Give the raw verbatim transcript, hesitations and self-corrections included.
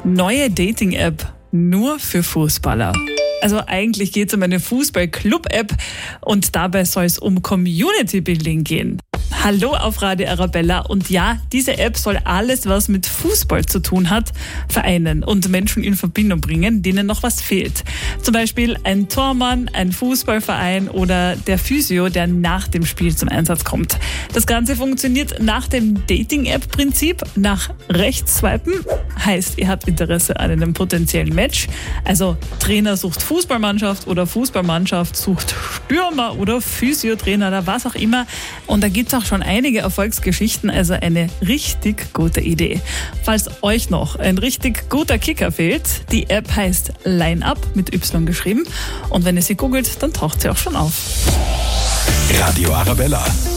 Neue Dating-App nur für Fußballer. Also eigentlich geht es um eine Fußball-Club-App und dabei soll es um Community-Building gehen. Hallo auf Radio Arabella und ja, diese App soll alles, was mit Fußball zu tun hat, vereinen und Menschen in Verbindung bringen, denen noch was fehlt. Zum Beispiel ein Tormann, ein Fußballverein oder der Physio, der nach dem Spiel zum Einsatz kommt. Das Ganze funktioniert nach dem Dating-App-Prinzip, nach rechts swipen, heißt, ihr habt Interesse an einem potenziellen Match. Also Trainer sucht Fußballmannschaft oder Fußballmannschaft sucht Stürmer oder Physiotrainer oder was auch immer. Und da gibt es auch schon einige Erfolgsgeschichten, also eine richtig gute Idee. Falls euch noch ein richtig guter Kicker fehlt, die App heißt Line-Up mit Y geschrieben und wenn ihr sie googelt, dann taucht sie auch schon auf. Radio Arabella.